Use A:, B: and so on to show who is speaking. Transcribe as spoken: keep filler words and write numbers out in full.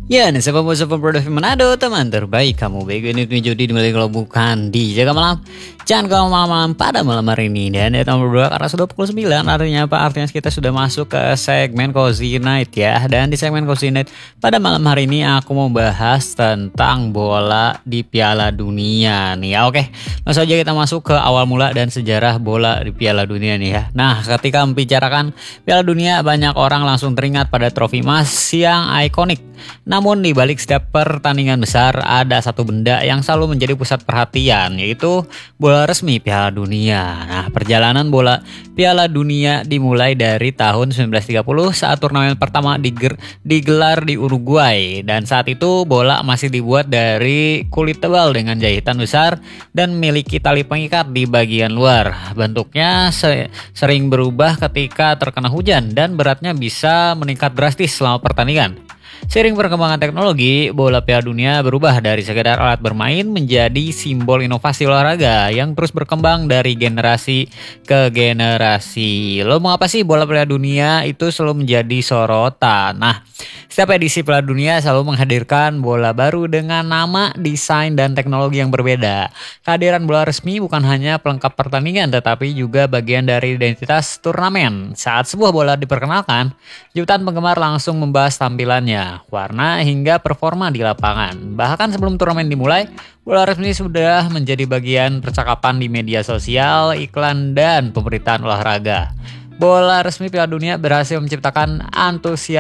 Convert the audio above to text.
A: Ya, nih siapa siapa produk Manado, teman terbaik kamu baik ini menjadi dimulai kalau bukan di jaga malam. Jangan kalau malam-malam pada malam hari ini dan di tahun berdua karena sudah pukul sembilan artinya apa? Artinya kita sudah masuk ke segmen Cozy Night ya. Dan di segmen Cozy Night pada malam hari ini aku mau bahas tentang bola di Piala Dunia nih ya. Oke, langsung aja kita masuk ke awal mula dan sejarah bola di Piala Dunia nih ya. Nah, ketika membicarakan Piala Dunia banyak orang langsung teringat pada trofi emas yang ikonik. Namun di balik setiap pertandingan besar ada satu benda yang selalu menjadi pusat perhatian, yaitu bola resmi Piala Dunia. Nah, perjalanan bola Piala Dunia dimulai dari tahun seribu sembilan ratus tiga puluh saat turnamen pertama diger digelar di Uruguay, dan saat itu bola masih dibuat dari kulit tebal dengan jahitan besar dan memiliki tali pengikat di bagian luar. Bentuknya se sering berubah ketika terkena hujan dan beratnya bisa meningkat drastis selama pertandingan. Seiring perkembangan teknologi, bola Piala Dunia berubah dari sekedar alat bermain menjadi simbol inovasi olahraga yang terus berkembang dari generasi ke generasi. Lo mau apa sih bola Piala Dunia itu selalu menjadi sorotan? Nah, setiap edisi Piala Dunia selalu menghadirkan bola baru dengan nama, desain, dan teknologi yang berbeda. Kehadiran bola resmi bukan hanya pelengkap pertandingan, tetapi juga bagian dari identitas turnamen. Saat sebuah bola diperkenalkan, jutaan penggemar langsung membahas tampilannya, warna, hingga performa di lapangan. Bahkan sebelum turnamen dimulai, bola resmi sudah menjadi bagian percakapan di media sosial, iklan, dan pemberitaan olahraga. Bola resmi Piala Dunia berhasil menciptakan antusiasme